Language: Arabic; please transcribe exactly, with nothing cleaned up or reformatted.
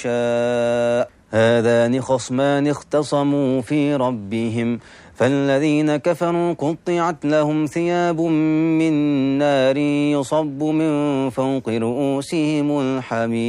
شاء هذان خصمان اختصموا في ربهم فالذين كفروا قطعت لهم ثياب من نار يصب من فوق رؤوسهم الحميم